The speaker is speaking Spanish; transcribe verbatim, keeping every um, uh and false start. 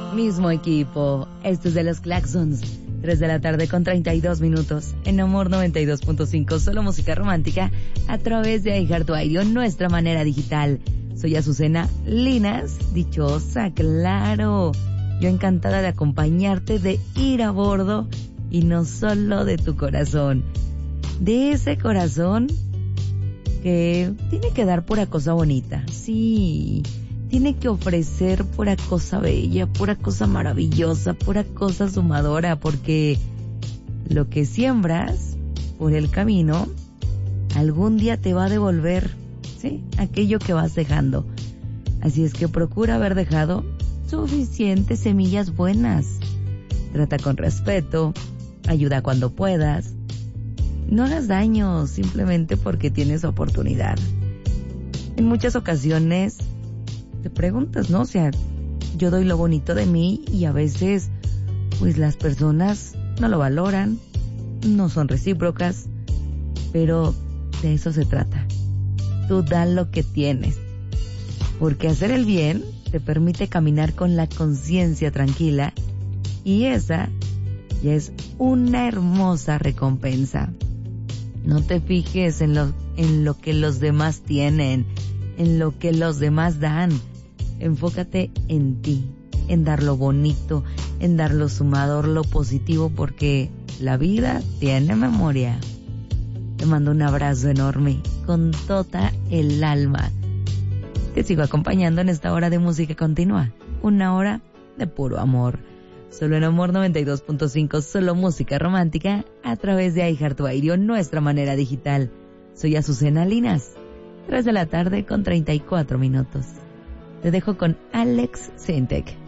Mismo equipo. Esto es de los Claxons. tres de la tarde con treinta y dos minutos. En Amor noventa y dos punto cinco, solo música romántica a través de iHeartRadio, nuestra manera digital. Soy Azucena Linas, dichosa, claro. Yo encantada de acompañarte, de ir a bordo y no solo de tu corazón. De ese corazón que tiene que dar pura cosa bonita. Sí, tiene que ofrecer pura cosa bella, pura cosa maravillosa, pura cosa sumadora, porque lo que siembras por el camino algún día te va a devolver, ¿sí? Aquello que vas dejando. Así es que procura haber dejado suficientes semillas buenas. Trata con respeto, ayuda cuando puedas. No hagas daño simplemente porque tienes oportunidad. En muchas ocasiones te preguntas, ¿no? O sea, yo doy lo bonito de mí y a veces, pues las personas no lo valoran, no son recíprocas, pero de eso se trata. Tú da lo que tienes, porque hacer el bien te permite caminar con la conciencia tranquila y esa ya es una hermosa recompensa. No te fijes en lo, en lo que los demás tienen, en lo que los demás dan. Enfócate en ti, en dar lo bonito, en dar lo sumador, lo positivo, porque la vida tiene memoria. Te mando un abrazo enorme, con toda el alma. Te sigo acompañando en esta hora de música continua, una hora de puro amor. Solo en Amor noventa y dos punto cinco, solo música romántica a través de iHeartRadio, nuestra manera digital. Soy Azucena Linas, tres de la tarde con treinta y cuatro minutos. Te dejo con Alex Sintek.